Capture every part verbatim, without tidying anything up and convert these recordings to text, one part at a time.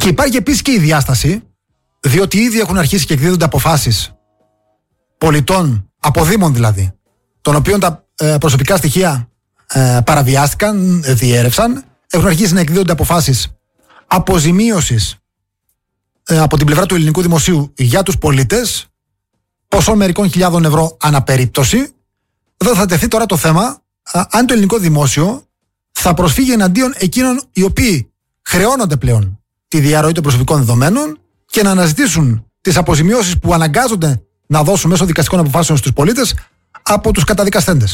Και υπάρχει επίσης και η διάσταση, διότι ήδη έχουν αρχίσει και εκδίδονται αποφάσεις πολιτών, αποδήμων δηλαδή, των οποίων τα ε, προσωπικά στοιχεία ε, παραβιάστηκαν, διέρευσαν. Έχουν αρχίσει να εκδίδονται αποφάσεις αποζημίωσης ε, από την πλευρά του ελληνικού δημοσίου για τους πολίτες, ποσό μερικών χιλιάδων ευρώ αναπερίπτωση. Εδώ θα τεθεί τώρα το θέμα α, αν το ελληνικό δημόσιο θα προσφύγει εναντίον εκείνων οι οποίοι χρεώνονται πλέον τη διαρροή των προσωπικών δεδομένων και να αναζητήσουν τις αποζημιώσεις που αναγκάζονται να δώσουν μέσω δικαστικών αποφάσεων στους πολίτες από τους καταδικαστέντες.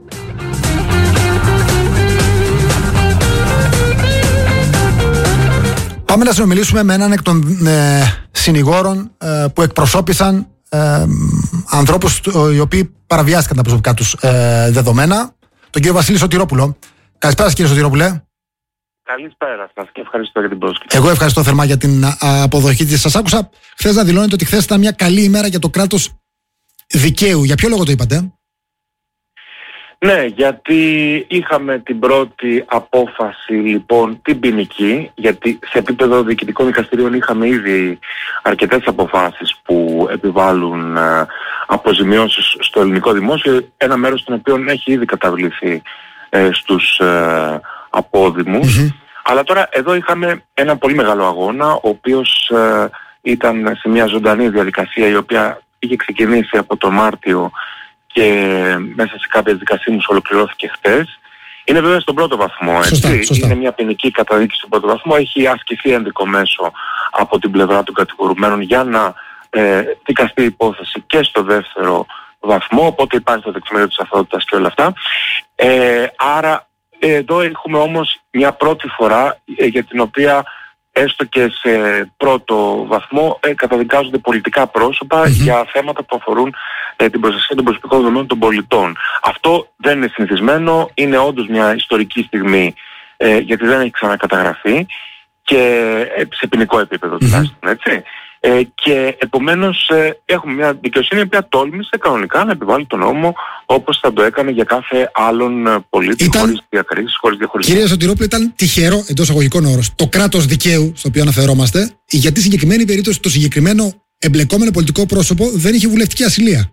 Πάμε να συνομιλήσουμε με έναν εκ των ε, συνηγόρων ε, που εκπροσώπησαν ε, ανθρώπους οι οποίοι παραβιάστηκαν τα προσωπικά τους ε, δεδομένα, τον κύριο Βασίλη Σωτηρόπουλο. Καλησπέρα κύριε Σωτηρόπουλε. Καλησπέρα σας και ευχαριστώ για την πρόσκληση. Εγώ ευχαριστώ θερμά για την α, αποδοχή της. Σας άκουσα χθες να δηλώνετε ότι χθες ήταν μια καλή ημέρα για το κράτος δικαίου. Για ποιο λόγο το είπατε? Ναι, γιατί είχαμε την πρώτη απόφαση λοιπόν την ποινική, γιατί σε επίπεδο διοικητικών δικαστηρίων είχαμε ήδη αρκετές αποφάσεις που επιβάλλουν ε, αποζημιώσεις στο ελληνικό δημόσιο, ένα μέρος των οποίων έχει ήδη καταβληθεί ε, στους ε, απόδημους. Mm-hmm. Αλλά τώρα εδώ είχαμε ένα πολύ μεγάλο αγώνα, ο οποίος ε, ήταν σε μια ζωντανή διαδικασία η οποία είχε ξεκινήσει από τον Μάρτιο και μέσα σε κάποιες δικασίες ολοκληρώθηκε χτες. Είναι βέβαια στον πρώτο βαθμό, έτσι. Σωστά, σωστά. Είναι μια ποινική καταδίκη στον πρώτο βαθμό. Έχει ασκηθεί ένδικο μέσο από την πλευρά των κατηγορουμένων για να ε, δικαστεί η υπόθεση και στο δεύτερο βαθμό, οπότε υπάρχει το δεξιμέριο της αθωότητας και όλα αυτά. Ε, άρα εδώ έχουμε όμως μια πρώτη φορά ε, για την οποία έστω και σε πρώτο βαθμό ε, καταδικάζονται πολιτικά πρόσωπα mm-hmm. για θέματα που αφορούν ε, την προστασία των προσωπικών δεδομένων των πολιτών. Αυτό δεν είναι συνηθισμένο, είναι όντως μια ιστορική στιγμή ε, γιατί δεν έχει ξανακαταγραφεί και ε, σε ποινικό επίπεδο mm-hmm. τουλάχιστον, έτσι. Ε, και επομένως ε, έχουμε μια δικαιοσύνη η οποία τόλμησε κανονικά να επιβάλλει τον νόμο όπως θα το έκανε για κάθε άλλον πολίτη, ήταν... χωρίς διακρίσεις, χωρίς διαχωρισμό. Κύριε Σωτηρόπουλε, ήταν τυχερό εντός αγωγικών όρος το κράτος δικαίου στο οποίο αναφερόμαστε, γιατί συγκεκριμένη περίπτωση το συγκεκριμένο εμπλεκόμενο πολιτικό πρόσωπο δεν είχε βουλευτική ασυλία.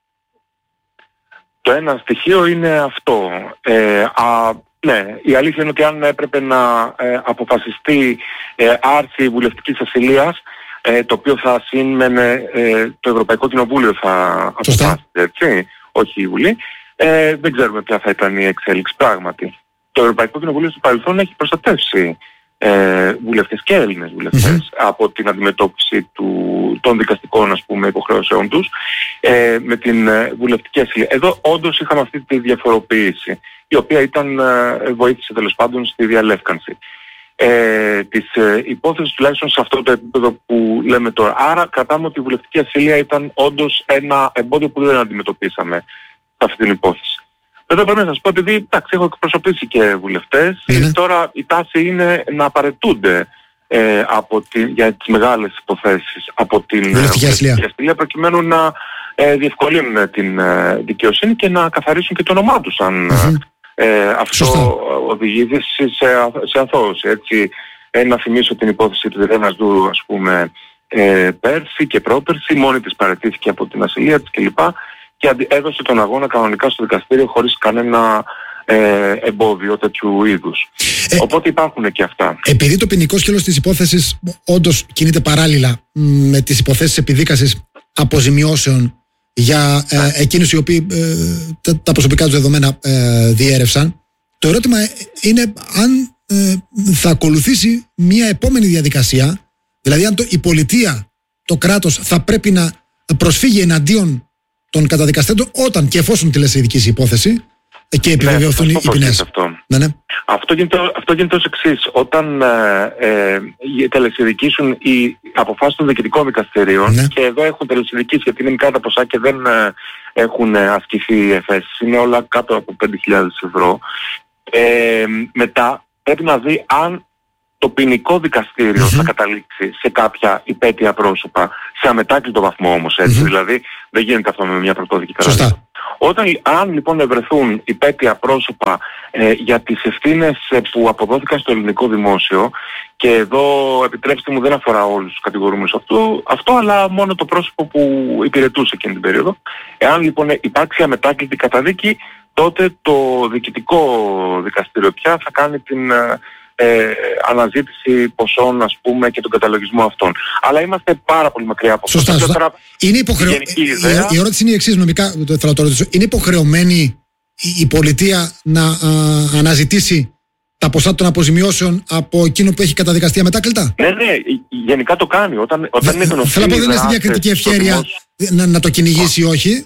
Το ένα στοιχείο είναι αυτό. Ε, α, ναι, η αλήθεια είναι ότι αν έπρεπε να ε, αποφασιστεί ε, άρση βουλευτικής ασυλίας, Ε, το οποίο θα σήμαινε ε, το Ευρωπαϊκό Κοινοβούλιο θα αποφάσισε, έτσι, όχι η Βουλή. Ε, δεν ξέρουμε ποια θα ήταν η εξέλιξη πράγματι. Το Ευρωπαϊκό Κοινοβούλιο στο παρελθόν έχει προστατεύσει ε, βουλευτές και Έλληνες βουλευτές mm-hmm. από την αντιμετώπιση του, των δικαστικών ας πούμε υποχρεώσεών τους ε, με την ε, βουλευτική ασυλία. Εδώ όντως είχαμε αυτή τη διαφοροποίηση, η οποία ήταν, ε, βοήθησε τέλος πάντων στη διαλεύκανση Ε, της ε, υπόθεσης τουλάχιστον σε αυτό το επίπεδο που λέμε τώρα. Άρα κρατάμε ότι η βουλευτική ασυλία ήταν όντως ένα εμπόδιο που δεν αντιμετωπίσαμε σε αυτή την υπόθεση. Εδώ πρέπει να σας πω, επειδή εντάξει, έχω εκπροσωπήσει και βουλευτές, mm-hmm. τώρα η τάση είναι να απαραιτούνται ε, από τη, για τις μεγάλες υποθέσεις από την βουλευτική ασυλία προκειμένου να ε, διευκολύνουν την ε, δικαιοσύνη και να καθαρίσουν και το όνομά τους αν mm-hmm. Ε, αυτό Σωστά. οδηγεί σε, σε αθώωση, έτσι. Ε, να θυμίσω την υπόθεση του Δερένας Δούρου, ας πούμε, ε, πέρσι και πρόπερσι, μόνη της παραιτήθηκε από την ασυλία της κλπ. Και έδωσε τον αγώνα κανονικά στο δικαστήριο χωρίς κανένα ε, εμπόδιο τέτοιου είδους. Ε, Οπότε υπάρχουν και αυτά. Επειδή το ποινικό σκέλος της υπόθεσης όντως κινείται παράλληλα με τις υποθέσεις επιδίκασης αποζημιώσεων για ε, εκείνους οι οποίοι ε, τα, τα προσωπικά τους δεδομένα ε, διέρευσαν. Το ερώτημα είναι αν ε, θα ακολουθήσει μια επόμενη διαδικασία, δηλαδή αν το, η πολιτεία, το κράτος θα πρέπει να προσφύγει εναντίον των καταδικαστέντων όταν και εφόσον τηλεσυδικήσει η υπόθεση και επιβεβαιωθούν ναι, οι ποινές. Αυτό. Ναι, ναι. Αυτό γίνεται, αυτό γίνεται ως εξής. Όταν ε, ε, τελεσυδικήσουν οι αποφάσεις των διοικητικών δικαστηρίων ναι. και εδώ έχουν τελεσυδικήσει γιατί είναι μικρά τα ποσά και δεν ε, έχουν ασκηθεί εφέσεις, είναι όλα κάτω από πέντε χιλιάδες ευρώ, ε, μετά πρέπει να δει αν το ποινικό δικαστήριο mm-hmm. θα καταλήξει σε κάποια υπέτεια πρόσωπα, σε αμετάκλητο βαθμό όμως, έτσι, mm-hmm. δηλαδή δεν γίνεται αυτό με μια πρωτόδικη καταδίκη. Όταν, αν λοιπόν ευρεθούν υπέτεια πρόσωπα ε, για τις ευθύνες ε, που αποδόθηκαν στο ελληνικό δημόσιο Και εδώ, επιτρέψτε μου, δεν αφορά όλους τους κατηγορούμενους αυτό, αυτό, αλλά μόνο το πρόσωπο που υπηρετούσε εκείνη την περίοδο. Εάν λοιπόν υπάρξει αμετάκλητη καταδίκη, τότε το διοικητικό δικαστήριο πια θα κάνει την ε, αναζήτηση ποσών, ας πούμε, και τον καταλογισμό αυτών. Αλλά είμαστε πάρα πολύ μακριά από αυτό. Σωστά, σωστά. Είναι υποχρεω... η, ιδέα... η ερώτηση είναι η εξής νομικά, το θέλω να το ρωτήσω. Είναι υποχρεωμένη η πολιτεία να α, αναζητήσει τα ποσά των αποζημιώσεων από εκείνο που έχει καταδικαστεί αμετάκλητα? Ναι, ναι, γενικά το κάνει. Όταν, όταν είναι γνωστή. Θέλω να πω, δεν είναι στην διακριτική ευχέρεια να, να το κυνηγήσει ή όχι.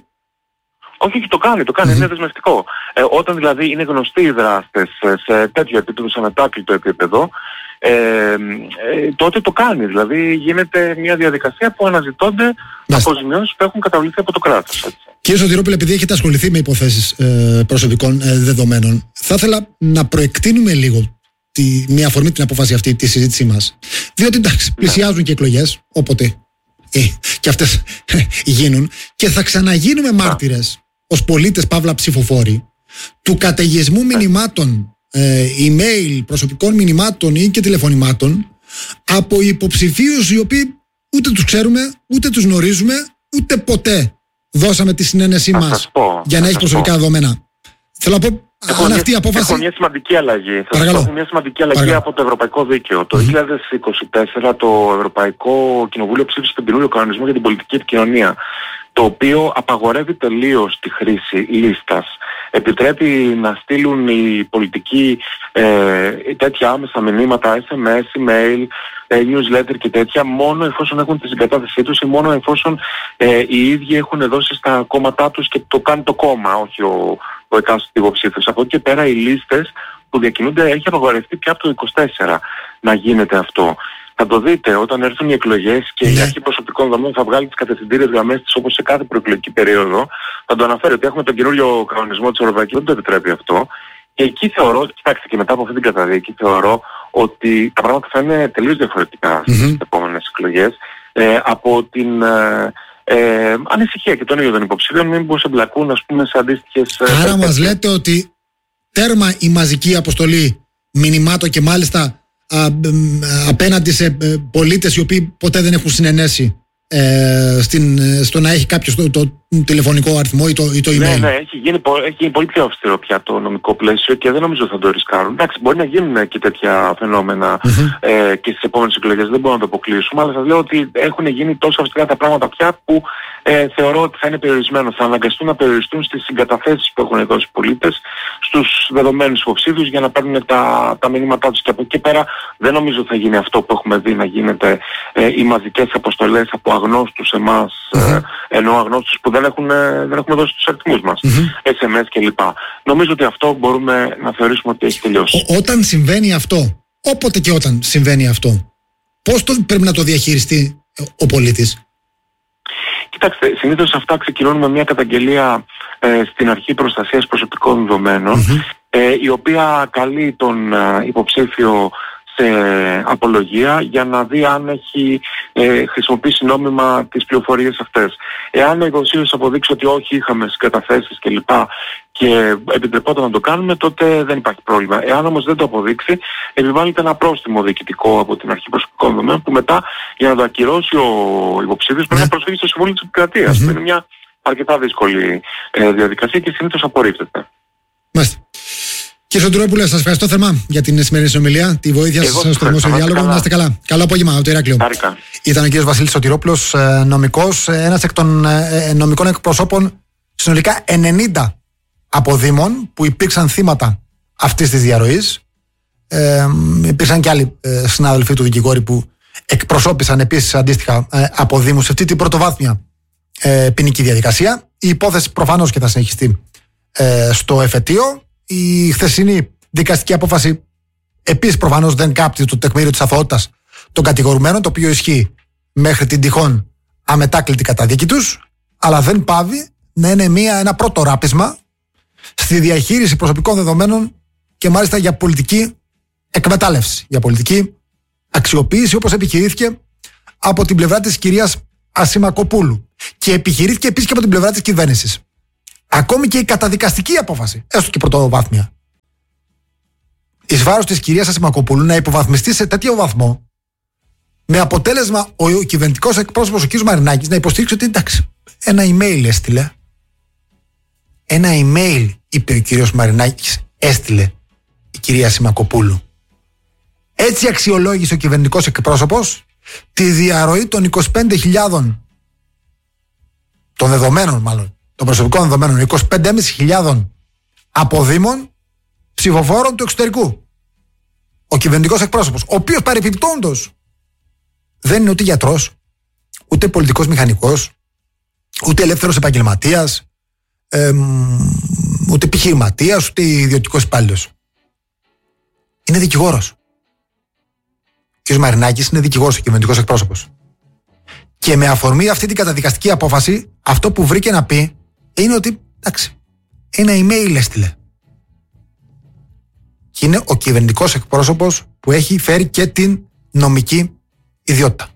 Όχι, όχι, το κάνει, το κάνει, mm-hmm. είναι δεσμευτικό. Ε, όταν δηλαδή είναι γνωστοί οι δράστες σε τέτοιο επίπεδο, σε αμετάκλητο επίπεδο, ε, ε, τότε το κάνει. Δηλαδή γίνεται μια διαδικασία που αναζητώνται αποζημιώσεις που έχουν καταβληθεί από το κράτος. Έτσι. Κύριε Σωτηρόπουλε, επειδή έχετε ασχοληθεί με υποθέσεις ε, προσωπικών ε, δεδομένων, θα ήθελα να προεκτείνουμε λίγο τη, μια αφορμή την απόφαση αυτή, τη συζήτησή μας. Διότι εντάξει, πλησιάζουν και εκλογές, όποτε ε, και αυτές ε, γίνουν, και θα ξαναγίνουμε μάρτυρες ως πολίτες παύλα ψηφοφόροι του καταιγισμού μηνυμάτων, ε, email, προσωπικών μηνυμάτων ή και τηλεφωνημάτων από υποψηφίους οι οποίοι ούτε τους ξέρουμε, ούτε τους γνωρίζουμε, ούτε ποτέ δώσαμε τη συνένεσή μας πω, για να έχει προσωπικά πω. δεδομένα. Θέλω να πω, έχω αν μια, αυτή η απόφαση... Έχω μια σημαντική αλλαγή. Θα έχω μια σημαντική αλλαγή Παρακαλώ. από το Ευρωπαϊκό Δίκαιο. Το mm-hmm. είκοσι είκοσι τέσσερα το Ευρωπαϊκό Κοινοβούλιο ψήφισε τον καινούριο κανονισμό για την πολιτική επικοινωνία, το οποίο απαγορεύει τελείως τη χρήση λίστας. Επιτρέπει να στείλουν οι πολιτικοί ε, τέτοια άμεσα μηνύματα, ες εμ ες, email, ε, newsletter και τέτοια, μόνο εφόσον έχουν τη συγκατάθεσή τους ή μόνο εφόσον ε, οι ίδιοι έχουν δώσει στα κόμματά τους και το κάνει το κόμμα, όχι ο, ο εκάστοτε υποψήφιος. Από εκεί και πέρα οι λίστες που διακινούνται έχει απαγορευτεί πια από το είκοσι τέσσερα να γίνεται αυτό. Θα το δείτε όταν έρθουν οι εκλογές και η αρχή προσωπικών δομών θα βγάλει τις κατευθυντήριες γραμμές της όπως σε κάθε προεκλογική περίοδο. Θα το αναφέρει ότι έχουμε τον καινούριο κανονισμό της Ευρωπαϊκής, δεν το επιτρέπει αυτό. Και εκεί θεωρώ, κοιτάξτε, και μετά από αυτή την καταδίκη, θεωρώ ότι τα πράγματα θα είναι τελείως διαφορετικά στις mm-hmm. επόμενες εκλογές ε, από την ε, ε, ανησυχία και των ίδιων των υποψηφίων, μήπως εμπλακούν, ας πούμε, σε αντίστοιχες... Άρα ε, μας λέτε ότι τέρμα η μαζική αποστολή μηνυμάτων και μάλιστα Α, απέναντι σε πολίτες οι οποίοι ποτέ δεν έχουν συνενέσει ε, στην, στο να έχει κάποιος το, το, το τηλεφωνικό αριθμό ή το, ή το email. Ναι, ναι, έχει γίνει, έχει γίνει πολύ πιο αυστηρό πια το νομικό πλαίσιο και δεν νομίζω θα το ρισκάρουν. Εντάξει, μπορεί να γίνουν και τέτοια φαινόμενα mm-hmm. ε, και στις επόμενες εκλογές, δεν μπορούμε να το αποκλείσουμε, αλλά σας λέω ότι έχουν γίνει τόσο αυστηρά τα πράγματα πια που ε, θεωρώ ότι θα είναι περιορισμένο. Θα αναγκαστούν να περιοριστούν στις συγκαταθέσεις που έχουν δώσει οι πολίτες, στους δεδομένους υποψήφιους για να παίρνουν τα, τα μηνύματά τους. Και από εκεί πέρα δεν νομίζω θα γίνει αυτό που έχουμε δει να γίνεται ε, οι μαζικές αποστολές από αγνώστους εμάς, mm-hmm. ε, ενώ αγνώστους που δεν έχουν, ε, δεν έχουμε δώσει τους αριθμούς μας, mm-hmm. ες εμ ες κλπ. Νομίζω ότι αυτό μπορούμε να θεωρήσουμε ότι έχει τελειώσει. Ό, όταν συμβαίνει αυτό, όποτε και όταν συμβαίνει αυτό, πώς το, πρέπει να το διαχειριστεί ο πολίτης? Κοιτάξτε, συνήθως αυτά ξεκινούν με μια καταγγελία ε, στην αρχή προστασίας προσωπικών δεδομένων, mm-hmm. ε, η οποία καλεί τον ε, υποψήφιο σε απολογία για να δει αν έχει ε, χρησιμοποιήσει νόμιμα τις πληροφορίες αυτές. Εάν ο υποψήφιος αποδείξει ότι όχι, είχαμε συγκαταθέσεις κλπ. Και επιτρεπόταν να το κάνουμε, τότε δεν υπάρχει πρόβλημα. Εάν όμως δεν το αποδείξει, επιβάλλεται ένα πρόστιμο διοικητικό από την αρχή προσωπικών δεδομένων, που μετά για να το ακυρώσει ο υποψήφιος πρέπει να προσφύγει στο Συμβούλιο της Επικρατείας. Mm-hmm. Είναι μια αρκετά δύσκολη ε, διαδικασία και συνήθως απορρίπτεται. Μάλιστα. Κύριε Σωτηρόπουλε, σας ευχαριστώ θερμά για την σημερινή συνομιλία, τη βοήθεια σας στο δημόσιο διάλογο. Να είστε καλά. Καλό απόγευμα από το Ηράκλειο. Άρικα. Ήταν ο κύριος Βασίλης Σωτηρόπουλος, νομικός, ένας εκ των νομικών εκπροσώπων συνολικά ενενήντα αποδήμων που υπήρξαν θύματα αυτής της διαρροής. Ε, υπήρξαν και άλλοι ε, συνάδελφοι του δικηγόροι που εκπροσώπησαν επίσης αντίστοιχα ε, αποδήμους σε αυτή την πρωτοβάθμια ε, ποινική διαδικασία. Η υπόθεση προφανώς και θα συνεχιστεί ε, στο εφετείο. Η χθεσινή δικαστική απόφαση επίσης προφανώς δεν κάπτει το τεκμήριο της αθωότητας των κατηγορουμένων, το οποίο ισχύει μέχρι την τυχόν αμετάκλητη καταδίκη τους, αλλά δεν πάβει να είναι μια, ένα πρώτο ράπισμα στη διαχείριση προσωπικών δεδομένων και μάλιστα για πολιτική εκμετάλλευση, για πολιτική αξιοποίηση, όπως επιχειρήθηκε από την πλευρά της κυρίας Ασημακοπούλου και επιχειρήθηκε επίσης και από την πλευρά της κυβέρνησης. Ακόμη και η καταδικαστική απόφαση, έστω και πρωτοβάθμια, εις βάρος της κυρίας Ασημακοπούλου να υποβαθμιστεί σε τέτοιο βαθμό, με αποτέλεσμα ο κυβερνητικός εκπρόσωπος ο κ. Μαρινάκης να υποστήριξει ότι εντάξει, ένα email έστειλε. Ένα email, είπε ο κ. Μαρινάκης, έστειλε η κυρία Ασημακοπούλου. Έτσι αξιολόγησε ο κυβερνητικός εκπρόσωπος τη διαρροή των είκοσι πέντε χιλιάδες των δεδομένων, μάλλον των προσωπικών δεδομένων, είκοσι πέντε χιλιάδες πεντακόσιων αποδήμων ψηφοφόρων του εξωτερικού. Ο κυβερνητικός εκπρόσωπος, ο οποίος παρεπιπτόντος δεν είναι ούτε γιατρός, ούτε πολιτικός μηχανικός, ούτε ελεύθερος επαγγελματίας, εμ, ούτε επιχειρηματίας, ούτε ιδιωτικός υπάλληλος. Είναι δικηγόρος. Ο κ. Μαρινάκης είναι δικηγόρος, ο κυβερνητικός εκπρόσωπος. Και με αφορμή αυτή την καταδικαστική απόφαση, αυτό που βρήκε να πει είναι ότι, εντάξει, ένα email έστειλε. Και είναι ο κυβερνητικός εκπρόσωπος που έχει φέρει και την νομική ιδιότητα.